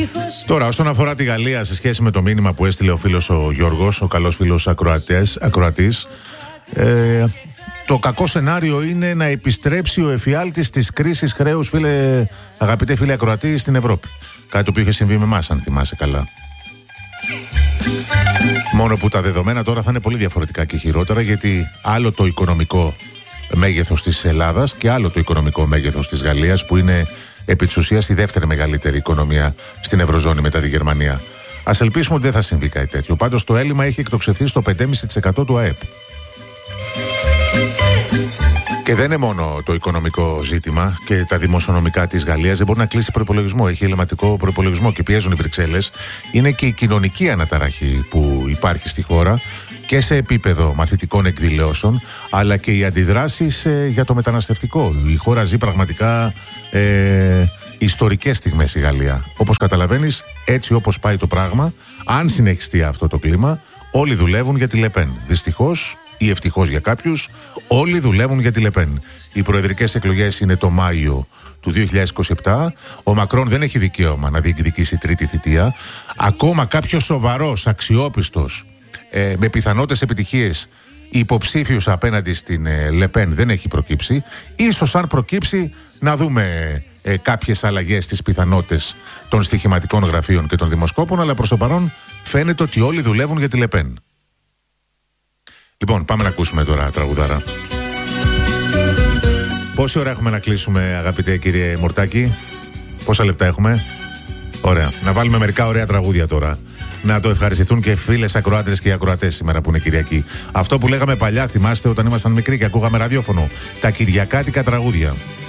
Τώρα, όσον αφορά τη Γαλλία, σε σχέση με το μήνυμα που έστειλε ο φίλος ο Γιώργος, ο καλός φίλος ακροατής, το κακό σενάριο είναι να επιστρέψει ο εφιάλτης της κρίσης χρέους, αγαπητέ φίλε ακροατή, στην Ευρώπη. Κάτι το οποίο είχε συμβεί με εμάς, αν θυμάσαι καλά. Μόνο που τα δεδομένα τώρα θα είναι πολύ διαφορετικά και χειρότερα, γιατί άλλο το οικονομικό μέγεθος της Ελλάδας και άλλο το οικονομικό μέγεθος της Γαλλίας, που είναι επί της ουσίας η δεύτερη μεγαλύτερη οικονομία στην Ευρωζώνη μετά τη Γερμανία. Ας ελπίσουμε ότι δεν θα συμβεί κάτι τέτοιο. Πάντως το έλλειμμα έχει εκτοξευθεί στο 5,5% του ΑΕΠ. Και δεν είναι μόνο το οικονομικό ζήτημα και τα δημοσιονομικά της Γαλλίας. Δεν μπορεί να κλείσει προϋπολογισμό. Έχει ελληματικό προϋπολογισμό και πιέζουν οι Βρυξέλλες. Είναι και η κοινωνική αναταραχή που υπάρχει στη χώρα και σε επίπεδο μαθητικών εκδηλώσεων, αλλά και οι αντιδράσεις για το μεταναστευτικό. Η χώρα ζει πραγματικά ιστορικές στιγμές η Γαλλία. Όπως καταλαβαίνεις, έτσι όπως πάει το πράγμα, αν συνεχιστεί αυτό το κλίμα, όλοι δουλεύουν για τη Λεπέν. Δυστυχώς ή ευτυχώς για κάποιους, όλοι δουλεύουν για τη Λεπέν. Οι προεδρικές εκλογές είναι το Μάιο του 2027. Ο Μακρόν δεν έχει δικαίωμα να διεκδικήσει τρίτη θητεία. Ακόμα κάποιος σοβαρός, αξιόπιστος, με πιθανότητες επιτυχίες υποψήφιος απέναντι στην Λεπέν δεν έχει προκύψει. Ίσως αν προκύψει να δούμε κάποιες αλλαγές στις πιθανότητες των στοιχηματικών γραφείων και των δημοσκόπων, αλλά προς το παρόν φαίνεται ότι όλοι δουλεύουν για τη Λεπέν. Λοιπόν, πάμε να ακούσουμε τώρα τραγουδάρα. Πόση ώρα έχουμε να κλείσουμε, αγαπητέ κύριε Μορτάκη? Πόσα λεπτά έχουμε? Ωραία. Να βάλουμε μερικά ωραία τραγούδια τώρα. Να το ευχαριστηθούν και φίλες ακροάτες και ακροατές σήμερα που είναι Κυριακή. Αυτό που λέγαμε παλιά, θυμάστε, όταν ήμασταν μικροί και ακούγαμε ραδιόφωνο. Τα κυριακάτικα τραγούδια.